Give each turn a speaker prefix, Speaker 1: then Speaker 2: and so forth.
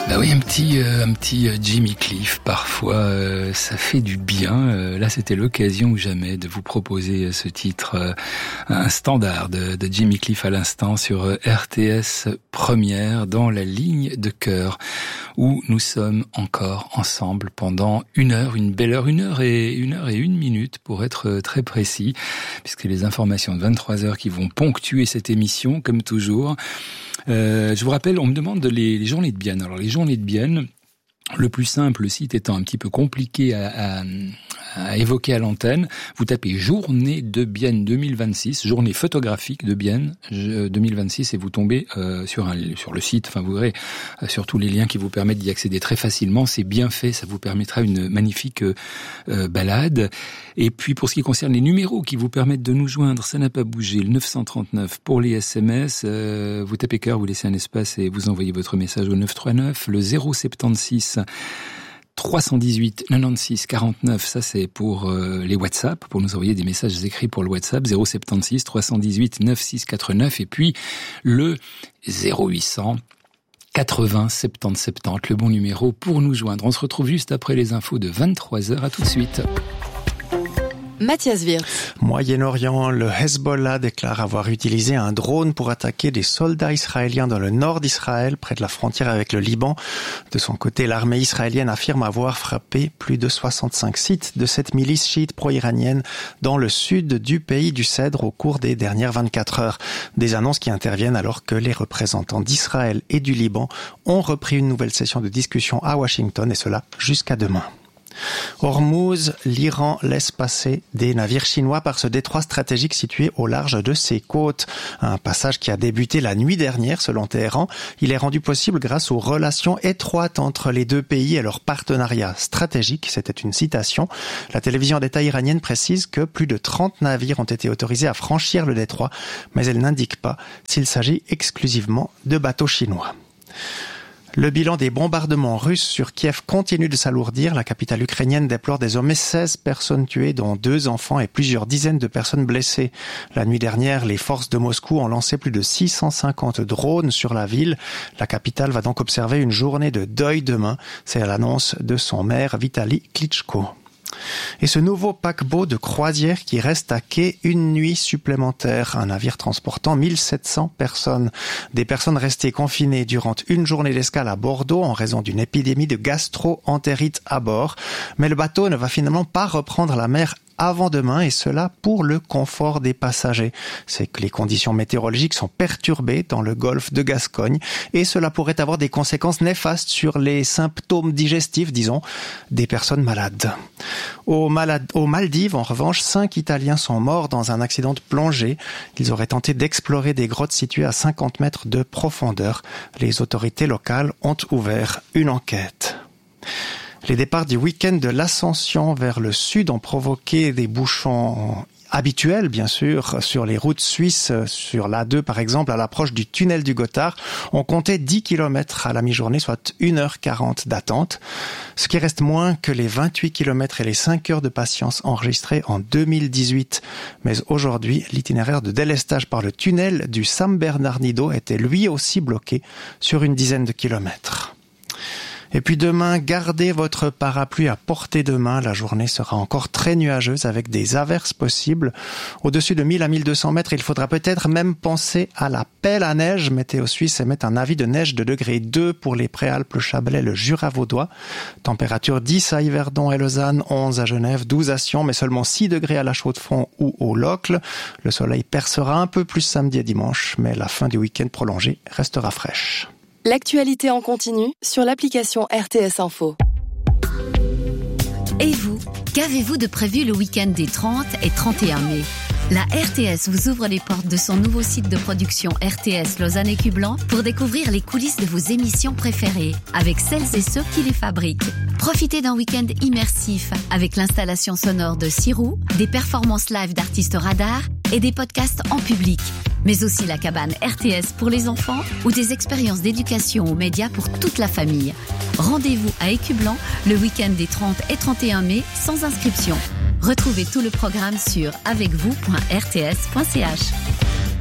Speaker 1: Bah oui, un petit Jimmy Cliff, parfois ça fait du bien. Là, c'était l'occasion ou jamais de vous proposer ce titre, un standard de Jimmy Cliff à l'instant sur RTS Première, dans la ligne de cœur, où nous sommes encore ensemble pendant une heure, une belle heure, une heure et une minute pour être très précis, puisque les informations de 23h qui vont ponctuer cette émission, comme toujours. Je vous rappelle, on me demande les journées de Bienne. Alors les journées de Bienne, le plus simple, le site étant un petit peu compliqué à évoquer à l'antenne, vous tapez Journée de Bienne 2026, journée photographique de Bienne 2026, et vous tombez sur le site. Enfin, vous verrez surtout les liens qui vous permettent d'y accéder très facilement. C'est bien fait, ça vous permettra une magnifique balade. Et puis pour ce qui concerne les numéros qui vous permettent de nous joindre, ça n'a pas bougé. Le 939 pour les SMS, vous tapez cœur, vous laissez un espace et vous envoyez votre message au 939, le 076 318 96 49, ça c'est pour les WhatsApp, pour nous envoyer des messages écrits pour le WhatsApp, 076 318 9649, et puis le 0800 80 70 70, le bon numéro pour nous joindre. On se retrouve juste après les infos de 23h, à tout de suite.
Speaker 2: Mathias Wirtz.
Speaker 3: Moyen-Orient, le Hezbollah déclare avoir utilisé un drone pour attaquer des soldats israéliens dans le nord d'Israël, près de la frontière avec le Liban. De son côté, l'armée israélienne affirme avoir frappé plus de 65 sites de cette milice chiite pro-iranienne dans le sud du pays du Cèdre au cours des dernières 24 heures. Des annonces qui interviennent alors que les représentants d'Israël et du Liban ont repris une nouvelle session de discussion à Washington, et cela jusqu'à demain. Hormuz, l'Iran laisse passer des navires chinois par ce détroit stratégique situé au large de ses côtes. Un passage qui a débuté la nuit dernière selon Téhéran. Il est rendu possible grâce aux relations étroites entre les deux pays et leur partenariat stratégique. C'était une citation. La télévision d'État iranienne précise que plus de 30 navires ont été autorisés à franchir le détroit, mais elle n'indique pas s'il s'agit exclusivement de bateaux chinois. Le bilan des bombardements russes sur Kiev continue de s'alourdir. La capitale ukrainienne déplore désormais 16 personnes tuées, dont 2 enfants, et plusieurs dizaines de personnes blessées. La nuit dernière, les forces de Moscou ont lancé plus de 650 drones sur la ville. La capitale va donc observer une journée de deuil demain. C'est l'annonce de son maire Vitali Klitschko. Et ce nouveau paquebot de croisière qui reste à quai une nuit supplémentaire. Un navire transportant 1700 personnes. Des personnes restées confinées durant une journée d'escale à Bordeaux en raison d'une épidémie de gastro-entérite à bord. Mais le bateau ne va finalement pas reprendre la mer avant demain, et cela pour le confort des passagers. C'est que les conditions météorologiques sont perturbées dans le golfe de Gascogne, et cela pourrait avoir des conséquences néfastes sur les symptômes digestifs, disons, des personnes malades. Aux Maldives, en revanche, 5 Italiens sont morts dans un accident de plongée. Ils auraient tenté d'explorer des grottes situées à 50 mètres de profondeur. Les autorités locales ont ouvert une enquête. Les départs du week-end de l'Ascension vers le sud ont provoqué des bouchons habituels, bien sûr, sur les routes suisses, sur l'A2 par exemple, à l'approche du tunnel du Gothard. On comptait 10 km à la mi-journée, soit 1h40 d'attente, ce qui reste moins que les 28 km et les 5 heures de patience enregistrées en 2018. Mais aujourd'hui, l'itinéraire de délestage par le tunnel du San Bernardino était lui aussi bloqué sur une dizaine de kilomètres. Et puis demain, gardez votre parapluie à portée de main. La journée sera encore très nuageuse avec des averses possibles. Au-dessus de 1000 à 1200 mètres, il faudra peut-être même penser à la pelle à neige. Météo Suisse émet un avis de neige de degré 2 pour les Préalpes, le Chablais, le Jura vaudois. Température 10 à Yverdon et Lausanne, 11 à Genève, 12 à Sion, mais seulement 6 degrés à La Chaux-de-Fonds ou au Locle. Le soleil percera un peu plus samedi et dimanche, mais la fin du week-end prolongé restera fraîche.
Speaker 2: L'actualité en continu sur l'application RTS Info.
Speaker 4: Et vous, qu'avez-vous de prévu le week-end des 30 et 31 mai ? La RTS vous ouvre les portes de son nouveau site de production RTS Lausanne Écublens pour découvrir les coulisses de vos émissions préférées avec celles et ceux qui les fabriquent. Profitez d'un week-end immersif avec l'installation sonore de Sirou, des performances live d'artistes radars et des podcasts en public, mais aussi la cabane RTS pour les enfants ou des expériences d'éducation aux médias pour toute la famille. Rendez-vous à Écublens le week-end des 30 et 31 mai sans inscription. Retrouvez tout le programme sur avecvous.rts.ch.